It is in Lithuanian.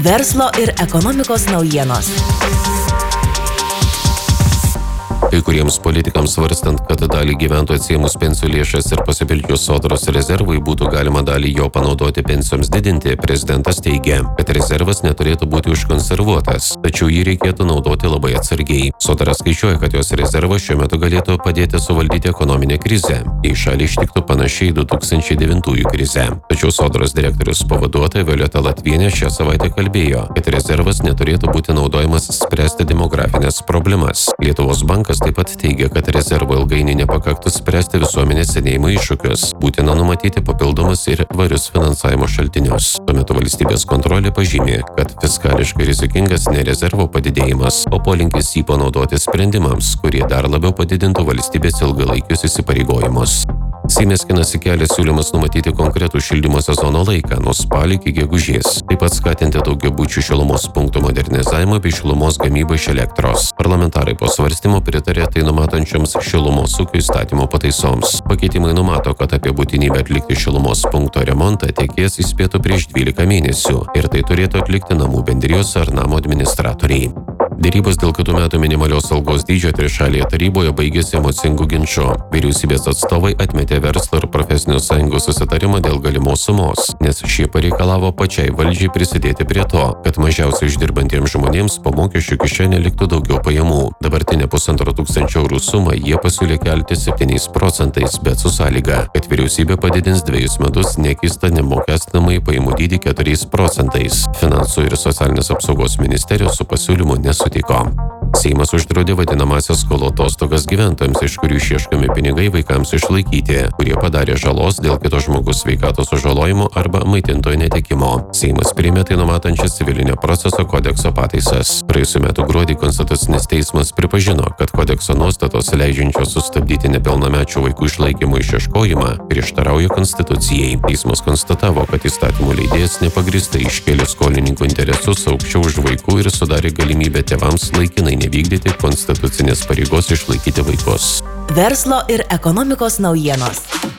Verslo ir ekonomikos naujienos. Kai kuriems politikams svarstant, kad dalį gyventojų atsiėmus pensijų lėšas ir pasipildžius sodros rezervui būtų galima dalį jo panaudoti pensijoms didinti, prezidentas teigia, kad rezervas neturėtų būti užkonservuotas, tačiau jį reikėtų naudoti labai atsargiai. Sodra skaičiuoja, kad jos rezervas šiuo metu galėtų padėti suvaldyti ekonominę krizę, jei šalį ištiktų panašiai 2009 krizę. Tačiau sodros direktorius pavaduotoja Violeta Latvienė šią savaitę kalbėjo, kad rezervas neturėtų būti naudojamas spręsti demografinės problemas. Lietuvos bankas taip pat teigia, kad rezervo ilgainiui nepakaktų spręsti visuomenės senėjimo iššūkius, būtina numatyti papildomus ir tvarius finansavimo šaltinius. Tuo metu valstybės kontrolė pažymė, kad fiskališkai rizikingas ne rezervo padidėjimas, o polinkis jį panaudoti sprendimams, kurie dar labiau padidintų valstybės ilgalaikius įsipareigojimus. Seime skinasi kelias siūlymas numatyti konkretų šildymo sezono laiką nuo spalio iki gegužės, taip pat skatinti daugiabučių šilumos punktų modernizavimą bei šilumos gamybą iš elektros. Parlamentarai po svarstymo pritarė tai numatančioms šilumos ūkio įstatymo pataisoms. Pakeitimai numato, kad apie būtinybę atlikti šilumos punkto remontą tiekėjas įspėtų prieš 12 mėnesių ir tai turėtų atlikti namų bendrijos ar namo administratoriai. Dėrybos dėl kitų metų minimalios algos dydžio trišalėje taryboje baigėsi emocingų ginčų. Vyriausybės atstovai atmetė verslo ir profesinių sąjungų susitarimą dėl galimos sumos, nes šie pareikalavo pačiai valdžiai prisidėti prie to, kad mažiausiai uždirbantiems žmonėms po mokesčių kišenėje liktų daugiau pajamų. Dabartinę 1500 eurų sumą jie pasiūlė kelti 7%, bet su sąlyga, kad vyriausybė padidins 2 metus nekeistą nemokestinamąjį pajamų dydį 4%. Finansų ir socialinės apsaugos ministerijos su pasiūlymu nesutiko. Seimas uždraudė vadinamąsias skolų atostogas gyventojams, iš kurių išieškomi pinigai vaikams išlaikyti, kurie padarė žalos dėl kito žmogaus sveikatos sužalojimo arba maitintojo netekimo. Seimas priėmė tai numatančias civilinio proceso kodekso pataisas. Praėjusiu metu gruodį Konstitucinis teismas pripažino, kad kodekso nuostatos leidžiančios sustabdyti nepilnamečių vaikų išlaikymo išieškojimą prieštarauja Konstitucijai. Teismas konstatavo, kad įstatymų leidėjas nepagrįstai iškėlė skolininkų interesus aukščiau už vaikų ir sudarė galimybę tėvams laikinai nevykdyti konstitucinės pareigos išlaikyti vaikus. Verslo ir ekonomikos naujienos.